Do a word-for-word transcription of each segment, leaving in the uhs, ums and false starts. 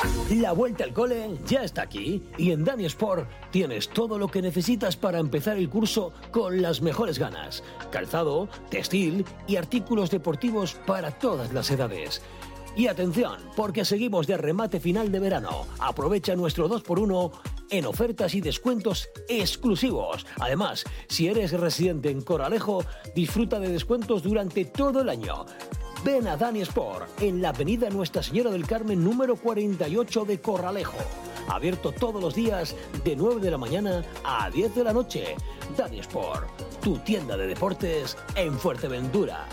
La vuelta al cole ya está aquí y en Dani Sport tienes todo lo que necesitas para empezar el curso con las mejores ganas. Calzado, textil y artículos deportivos para todas las edades. Y atención, porque seguimos de remate final de verano. Aprovecha nuestro dos por uno en ofertas y descuentos exclusivos. Además, si eres residente en Coralejo, disfruta de descuentos durante todo el año. Ven a Dani Sport, en la avenida Nuestra Señora del Carmen número cuarenta y ocho de Corralejo. Abierto todos los días de nueve de la mañana a diez de la noche. Dani Sport, tu tienda de deportes en Fuerteventura.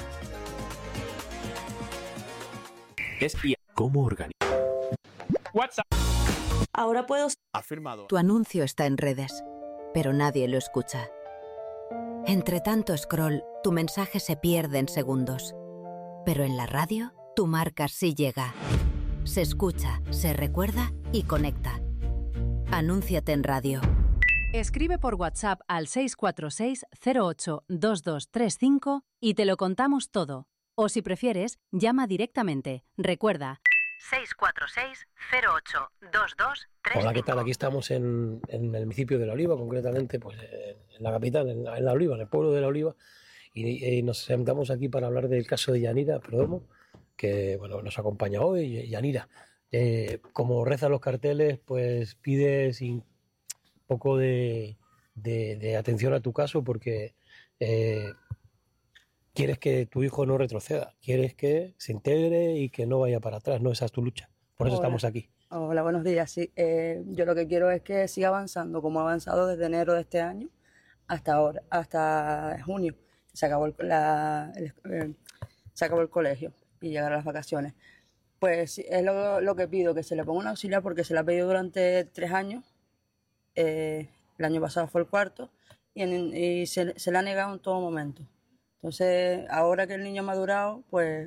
Es I A. ¿Cómo organizar? WhatsApp. Ahora puedo... Afirmado. Tu anuncio está en redes, pero nadie lo escucha. Entre tanto scroll, tu mensaje se pierde en segundos. Pero en la radio, tu marca sí llega. Se escucha, se recuerda y conecta. Anúnciate en radio. Escribe por WhatsApp al seis cuatro seis cero ocho dos dos tres cinco y te lo contamos todo. O si prefieres, llama directamente. Recuerda, seis cuatro seis cero ocho dos dos tres cinco. Hola, ¿qué tal? Aquí estamos en, en el municipio de La Oliva, concretamente pues en la capital, en la, en la Oliva, en el pueblo de La Oliva. Y, y nos sentamos aquí para hablar del caso de Yanira Perdomo, que bueno, nos acompaña hoy. Yanira, eh, como rezan los carteles, pues pides un poco de, de, de atención a tu caso porque eh, quieres que tu hijo no retroceda, quieres que se integre y que no vaya para atrás, ¿no? Esa es tu lucha, por eso Hola. estamos aquí. Hola, buenos días. Sí, eh, yo lo que quiero es que siga avanzando como ha avanzado desde enero de este año hasta ahora, hasta junio. Se acabó el, la, el, eh, se acabó el colegio y llegaron las vacaciones. Pues es lo, lo que pido, que se le ponga un auxiliar porque se le ha pedido durante tres años. Eh, el año pasado fue el cuarto y, en, y se, se le ha negado en todo momento. Entonces, ahora que el niño ha madurado, pues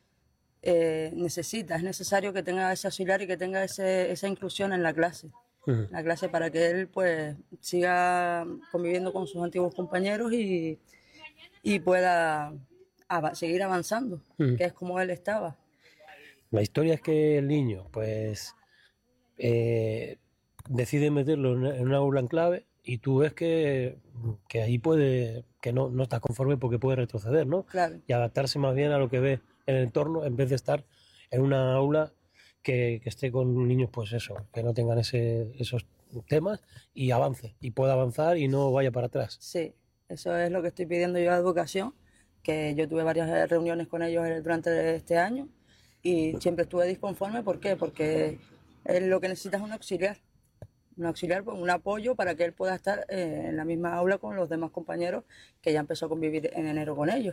eh, necesita, es necesario que tenga ese auxiliar y que tenga ese, esa inclusión en la clase. Uh-huh. La clase para que él pues siga conviviendo con sus antiguos compañeros y y pueda av- seguir avanzando, mm. que es como él estaba. La historia es que el niño, pues, eh, decide meterlo en, en una aula en clave y tú ves que, que ahí puede, que no, no estás conforme porque puede retroceder, ¿no? Claro. Y adaptarse más bien a lo que ve en el entorno en vez de estar en una aula que, que esté con niños, pues eso, que no tengan ese, esos temas y avance, y pueda avanzar y no vaya para atrás. Sí. Eso es lo que estoy pidiendo yo a Educación, que yo tuve varias reuniones con ellos durante este año y siempre estuve disconforme. ¿Por qué? Porque él lo que necesita es un auxiliar, un auxiliar, un apoyo para que él pueda estar en la misma aula con los demás compañeros que ya empezó a convivir en enero con ellos.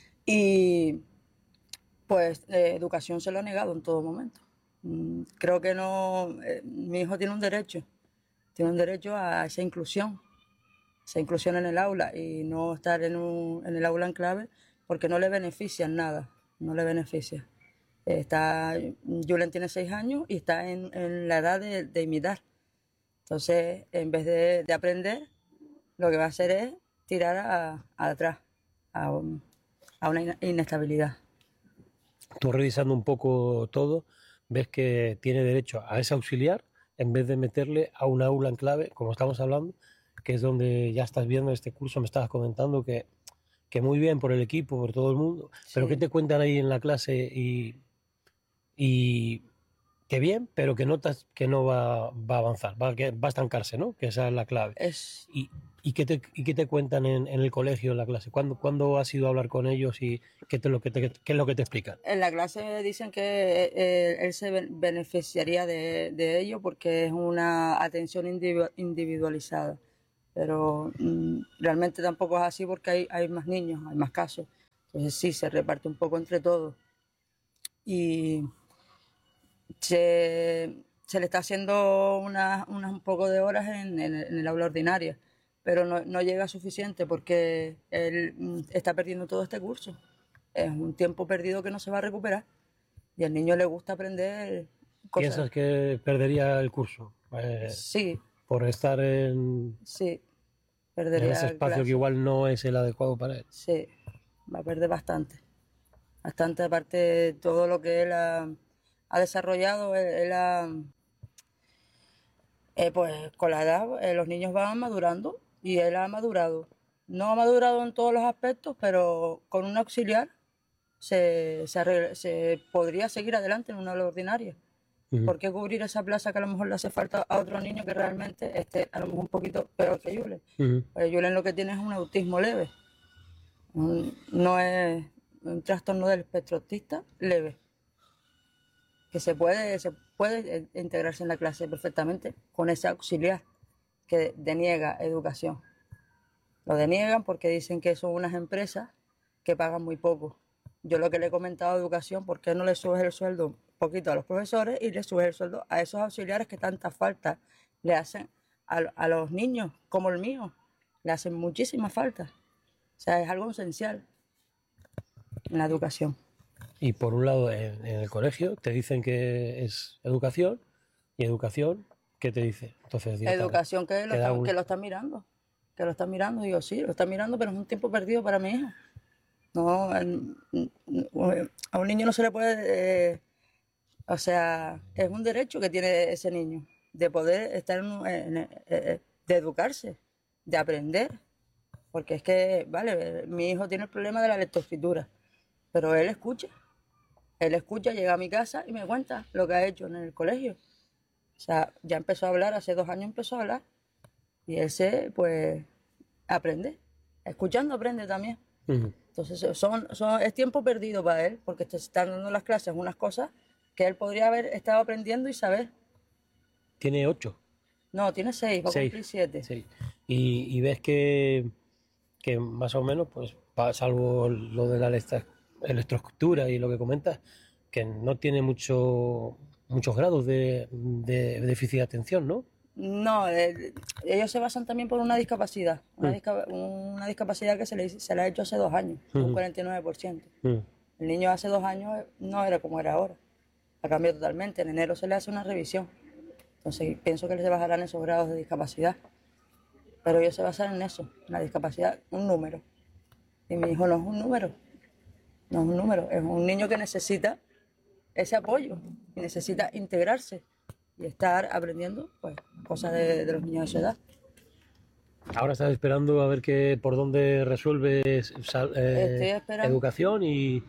Y pues eh, Educación se lo ha negado en todo momento. Creo que no, eh, mi hijo tiene un derecho, tiene un derecho a esa inclusión. Se inclusión en el aula y no estar en, un, en el aula en clave porque no le beneficia en nada, no le beneficia. Está, Julen tiene seis años y está en, en la edad de, de imitar. Entonces, en vez de, de aprender, lo que va a hacer es tirar a, a atrás, a, un, a una inestabilidad. Tú revisando un poco todo, ves que tiene derecho a ese auxiliar en vez de meterle a un aula en clave, como estamos hablando, que es donde ya estás viendo este curso, me estabas comentando que, que muy bien por el equipo, por todo el mundo, sí. Pero ¿qué te cuentan ahí en la clase? Y, y que bien, pero que notas que no va, va a avanzar, va, que va a estancarse, ¿no? Que esa es la clave. Es... ¿Y, y, qué te, ¿Y qué te cuentan en, en el colegio, en la clase? ¿Cuándo, ¿cuándo has ido a hablar con ellos y qué, te, lo que te, qué es lo que te explican? En la clase dicen que eh, él se beneficiaría de, de ello porque es una atención individualizada. Pero mmm, realmente tampoco es así porque hay, hay más niños, hay más casos. Entonces sí, se reparte un poco entre todos. Y se, se le está haciendo una, unas un poco de horas en, en, en el aula ordinaria, pero no, no llega suficiente porque él mmm, está perdiendo todo este curso. Es un tiempo perdido que no se va a recuperar. Y al niño le gusta aprender cosas. ¿Piensas que perdería el curso? Eh... Sí. Por estar en, sí, perdería en ese espacio clase. Que igual no es el adecuado para él. Sí, va a perder bastante. Bastante, aparte de todo lo que él ha, ha desarrollado, él, él ha, eh, pues con la edad eh, los niños van madurando y él ha madurado. No ha madurado en todos los aspectos, pero con un auxiliar se, se, arregla, se podría seguir adelante en una aula ordinaria. Uh-huh. ¿Por qué cubrir esa plaza que a lo mejor le hace falta a otro niño que realmente esté a lo mejor un poquito peor que Julen? Uh-huh. Pues Julen lo que tiene es un autismo leve. Un, no es un trastorno del espectro autista leve. Que se puede, se puede integrarse en la clase perfectamente con ese auxiliar que deniega educación. Lo deniegan porque dicen que son unas empresas que pagan muy poco. Yo lo que le he comentado a educación, ¿por qué no le subes el sueldo un poquito a los profesores y le subes el sueldo a esos auxiliares que tanta falta le hacen a, a los niños como el mío? Le hacen muchísima falta. O sea, es algo esencial en la educación. Y por un lado, en, en el colegio te dicen que es educación, y educación, ¿qué te dice? Entonces, educación que lo, está, un... que lo está mirando. Que lo está mirando, digo, sí, lo está mirando, pero es un tiempo perdido para mi hija. No, el, a un niño no se le puede, eh, o sea, es un derecho que tiene ese niño, de poder estar, en, en, en, de educarse, de aprender, porque es que, vale, mi hijo tiene el problema de la lectoescritura, pero él escucha, él escucha, llega a mi casa y me cuenta lo que ha hecho en el colegio. O sea, ya empezó a hablar, hace dos años empezó a hablar. Y él se, pues, aprende. Escuchando aprende también. Uh-huh. Entonces, son, son, es tiempo perdido para él, porque te están dando las clases unas cosas que él podría haber estado aprendiendo y saber. ¿Tiene ocho? No, tiene seis, va a cumplir siete. Seis. Y, y ves que, que más o menos, pues, salvo lo de la electroescritura y lo que comentas, que no tiene mucho, muchos grados de, de, de déficit de atención, ¿no? No, eh, ellos se basan también por una discapacidad, una, mm. disca, una discapacidad que se le, se le ha hecho hace dos años, mm. un cuarenta y nueve por ciento. Mm. El niño hace dos años no era como era ahora, ha cambiado totalmente, en enero se le hace una revisión, entonces pienso que se bajarán esos grados de discapacidad, pero ellos se basan en eso, en la discapacidad, un número, y mi hijo no es un número, no es un número, es un niño que necesita ese apoyo, y necesita integrarse. Y estar aprendiendo pues cosas de, de los niños de su edad. Ahora estás esperando a ver qué por dónde resuelves eh, educación y,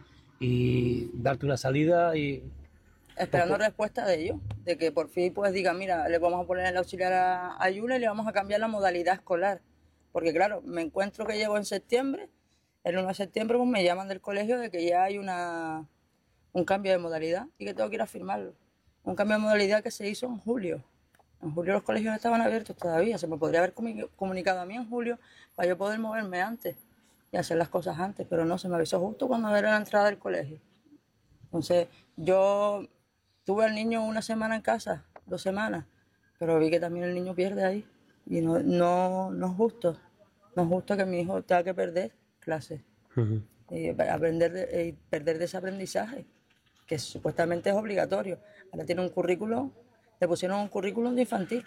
y darte una salida y... Esperando poco. Respuesta de ellos, de que por fin pues digan, mira, le vamos a poner el auxiliar a, a Yula y le vamos a cambiar la modalidad escolar. Porque claro, me encuentro que llego en septiembre, el uno de septiembre pues me llaman del colegio de que ya hay una un cambio de modalidad y que tengo que ir a firmarlo. Un cambio de modalidad que se hizo en julio. En julio los colegios estaban abiertos todavía. Se me podría haber comunicado a mí en julio para yo poder moverme antes y hacer las cosas antes, pero no, se me avisó justo cuando era la entrada del colegio. Entonces, yo tuve al niño una semana en casa, dos semanas, pero vi que también el niño pierde ahí. Y no, no, no es justo. No es justo que mi hijo tenga que perder clases. Uh-huh. Y aprender de, y perder de ese aprendizaje, que supuestamente es obligatorio. Ahora tiene un currículum, le pusieron un currículum de infantil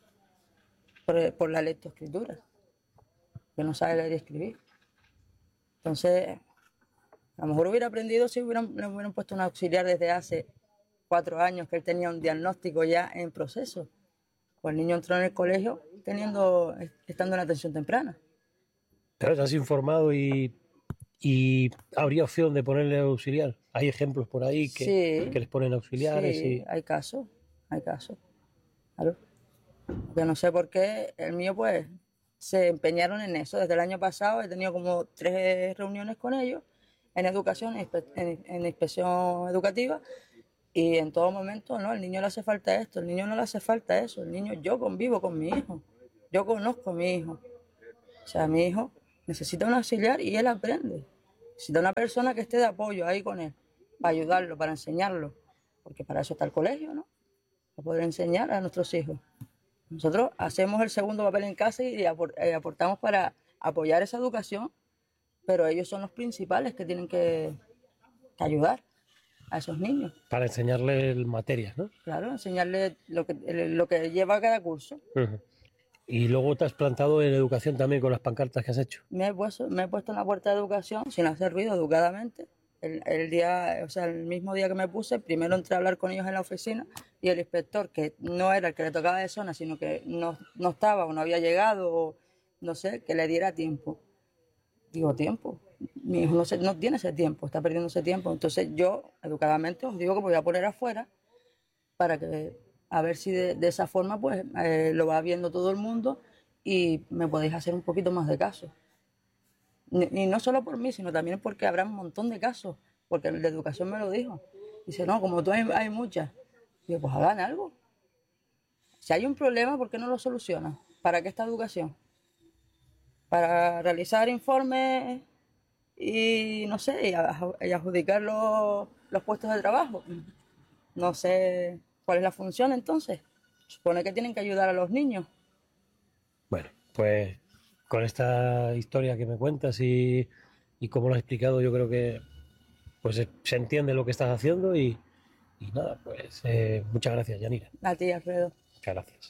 por, por la lectoescritura, que no sabe leer y escribir. Entonces, a lo mejor hubiera aprendido si hubieran, le hubieran puesto un auxiliar desde hace cuatro años, que él tenía un diagnóstico ya en proceso. Pues el niño entró en el colegio teniendo, estando en atención temprana. Claro, te has informado y... ¿Y habría opción de ponerle auxiliar? Hay ejemplos por ahí que, sí, que les ponen auxiliares. Sí, y... hay casos, hay casos. Claro. Yo no sé por qué el mío, pues, se empeñaron en eso. Desde el año pasado he tenido como tres reuniones con ellos en educación, en, en, en inspección educativa, y en todo momento, no, el niño le hace falta esto, el niño no le hace falta eso. El niño, yo convivo con mi hijo, yo conozco a mi hijo. O sea, mi hijo necesita un auxiliar y él aprende. Necesita una persona que esté de apoyo ahí con él, para ayudarlo, para enseñarlo. Porque para eso está el colegio, ¿no? Para poder enseñar a nuestros hijos. Nosotros hacemos el segundo papel en casa y aportamos para apoyar esa educación, pero ellos son los principales que tienen que, que ayudar a esos niños. Para enseñarles materias, ¿no? Claro, enseñarles lo que, lo que lleva cada curso. Uh-huh. Y luego te has plantado en educación también con las pancartas que has hecho. Me he puesto, me he puesto en la puerta de educación sin hacer ruido, educadamente, el, el día, o sea, el mismo día que me puse, primero entré a hablar con ellos en la oficina y el inspector, que no era el que le tocaba de zona, sino que no, no estaba o no había llegado, o no sé, que le diera tiempo. Digo, ¿tiempo? Mi hijo no, se, no tiene ese tiempo, está perdiendo ese tiempo. Entonces yo, educadamente, os digo que me voy a poner afuera para que, a ver si de, de esa forma, pues, eh, lo va viendo todo el mundo y me podéis hacer un poquito más de caso. Y no solo por mí, sino también porque habrá un montón de casos, porque el de educación me lo dijo. Dice, no, como tú hay, hay muchas. Digo, pues hagan algo. Si hay un problema, ¿por qué no lo solucionan? ¿Para qué esta educación? ¿Para realizar informes y, no sé, y adjudicar los, los puestos de trabajo? No sé cuál es la función entonces. Supone que tienen que ayudar a los niños. Bueno, pues con esta historia que me cuentas y, y como lo has explicado, yo creo que pues se entiende lo que estás haciendo y, y nada, pues eh, muchas gracias, Yanira. A ti, Alfredo. Muchas gracias.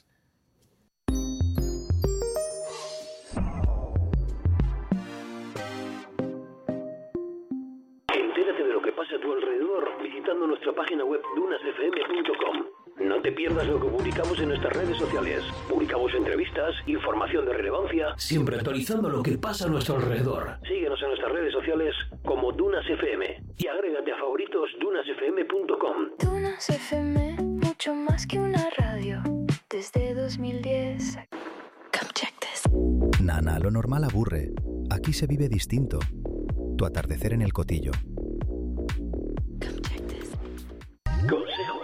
Entérate de lo que pasa a tu alrededor visitando nuestra página web dunas f m punto com. No te pierdas lo que publicamos en nuestras redes sociales. Publicamos entrevistas, información de relevancia, siempre actualizando lo que pasa a nuestro alrededor. Síguenos en nuestras redes sociales como Dunas F M y agrégate a favoritos dunas f m punto com. Dunas F M, mucho más que una radio. Desde dos mil diez. Come check this. Nana, lo normal aburre. Aquí se vive distinto. Tu atardecer en el Cotillo. Come check this. Consejos.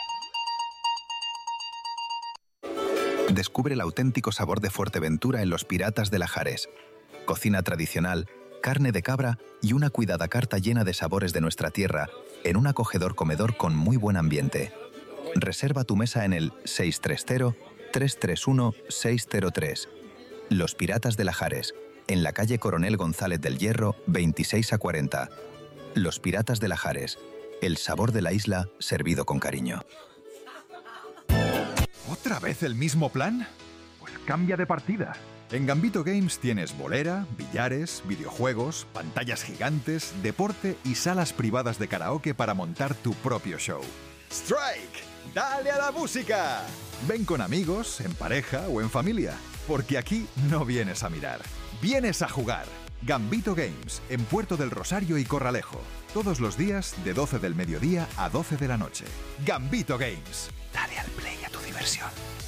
Descubre el auténtico sabor de Fuerteventura en Los Piratas de Lajares. Cocina tradicional, carne de cabra y una cuidada carta llena de sabores de nuestra tierra en un acogedor comedor con muy buen ambiente. Reserva tu mesa en el seis tres cero, tres tres uno, seis cero tres. Los Piratas de Lajares, en la calle Coronel González del Hierro, veintiséis a cuarenta. Los Piratas de Lajares, el sabor de la isla servido con cariño. ¿Otra vez el mismo plan? Pues cambia de partida. En Gambito Games tienes bolera, billares, videojuegos, pantallas gigantes, deporte y salas privadas de karaoke para montar tu propio show. ¡Strike! ¡Dale a la música! Ven con amigos, en pareja o en familia, porque aquí no vienes a mirar, vienes a jugar. Gambito Games, en Puerto del Rosario y Corralejo. Todos los días de doce del mediodía a doce de la noche. Gambito Games. Dale al play a tu diversión.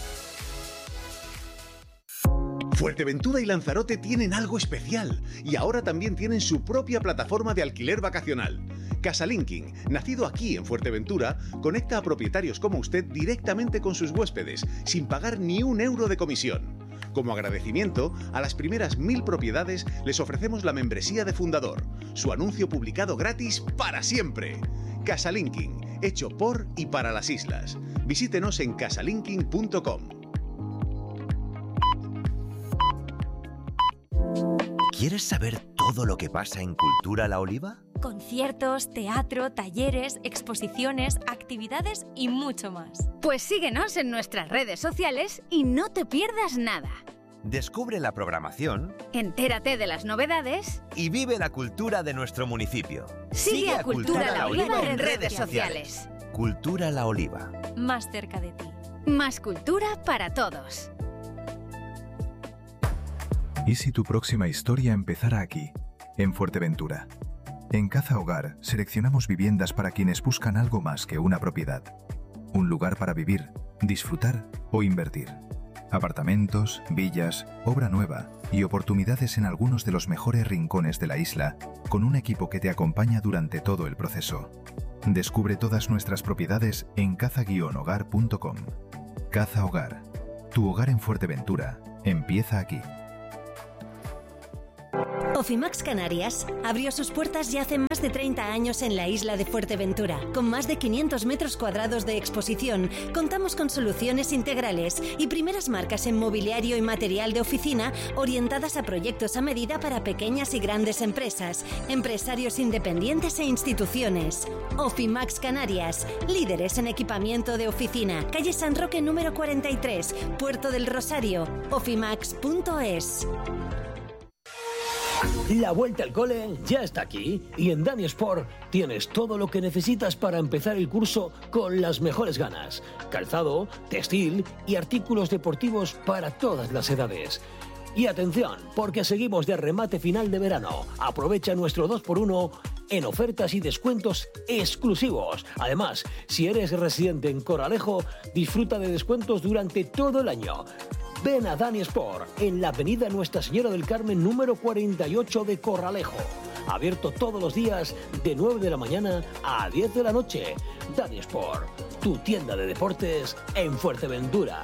Fuerteventura y Lanzarote tienen algo especial y ahora también tienen su propia plataforma de alquiler vacacional. Casalinking, nacido aquí en Fuerteventura, conecta a propietarios como usted directamente con sus huéspedes, sin pagar ni un euro de comisión. Como agradecimiento, a las primeras mil propiedades les ofrecemos la membresía de fundador, su anuncio publicado gratis para siempre. Casalinking, hecho por y para las islas. Visítenos en casalinking punto com. ¿Quieres saber todo lo que pasa en Cultura La Oliva? Conciertos, teatro, talleres, exposiciones, actividades y mucho más. Pues síguenos en nuestras redes sociales y no te pierdas nada. Descubre la programación, entérate de las novedades y vive la cultura de nuestro municipio. Sigue, Sigue a Cultura, Cultura La Oliva, Oliva en redes sociales. sociales. Cultura La Oliva. Más cerca de ti. Más cultura para todos. ¿Y si tu próxima historia empezara aquí, en Fuerteventura? En Caza Hogar seleccionamos viviendas para quienes buscan algo más que una propiedad. Un lugar para vivir, disfrutar o invertir. Apartamentos, villas, obra nueva y oportunidades en algunos de los mejores rincones de la isla, con un equipo que te acompaña durante todo el proceso. Descubre todas nuestras propiedades en caza guion hogar punto com. Caza Hogar. Tu hogar en Fuerteventura empieza aquí. Ofimax Canarias abrió sus puertas ya hace más de treinta años en la isla de Fuerteventura. Con más de quinientos metros cuadrados de exposición, contamos con soluciones integrales y primeras marcas en mobiliario y material de oficina orientadas a proyectos a medida para pequeñas y grandes empresas, empresarios independientes e instituciones. Ofimax Canarias, líderes en equipamiento de oficina. Calle San Roque número cuarenta y tres, Puerto del Rosario. ofimax punto es. La vuelta al cole ya está aquí y en Dani Sport tienes todo lo que necesitas para empezar el curso con las mejores ganas. Calzado, textil y artículos deportivos para todas las edades. Y atención, porque seguimos de remate final de verano. Aprovecha nuestro dos por uno en ofertas y descuentos exclusivos. Además, si eres residente en Corralejo, disfruta de descuentos durante todo el año. Ven a Dani Sport en la avenida Nuestra Señora del Carmen número cuarenta y ocho de Corralejo. Abierto todos los días de nueve de la mañana a diez de la noche. Dani Sport, tu tienda de deportes en Fuerteventura.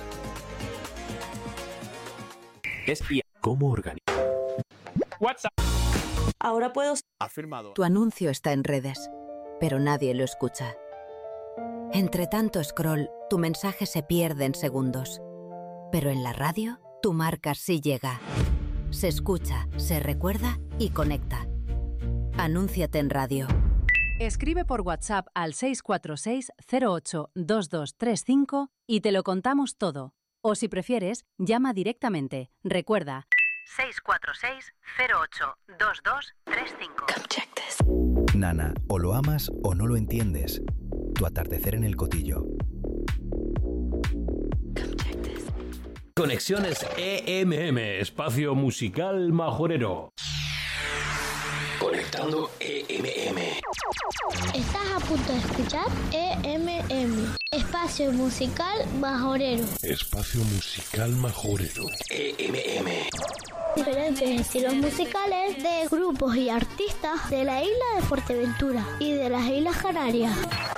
Es I A. ¿Cómo organizar? WhatsApp. Ahora puedo... Afirmado. Tu anuncio está en redes, pero nadie lo escucha. Entre tanto scroll, tu mensaje se pierde en segundos. Pero en la radio, tu marca sí llega. Se escucha, se recuerda y conecta. Anúnciate en radio. Escribe por WhatsApp al seis cuatro seis, cero ocho, dos dos tres cinco y te lo contamos todo. O si prefieres, llama directamente. Recuerda, seis cuatro seis, cero ocho, dos dos tres cinco. Nana, o lo amas o no lo entiendes. Tu atardecer en el Cotillo. Conexiones E M M, espacio musical majorero. Conectando E M M. Estás a punto de escuchar E M M, espacio musical majorero. Espacio musical majorero. E M M. Diferentes estilos musicales de grupos y artistas de la isla de Fuerteventura y de las Islas Canarias.